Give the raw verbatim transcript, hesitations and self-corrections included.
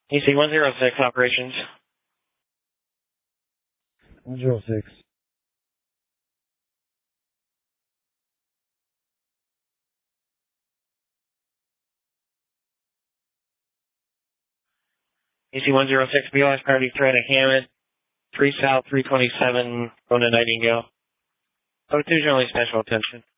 E C one zero six operations. one zero six. E C one zero six, B O S priority threat at Hammond, three South, three twenty-seven, going to Nightingale. Oh, two generally special attention.